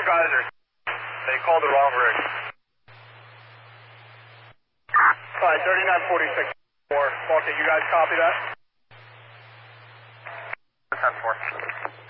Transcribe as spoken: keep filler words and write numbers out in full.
geyser. They called the wrong rig. Alright, thirty-nine forty-six four. Okay, you guys copy that? ten four.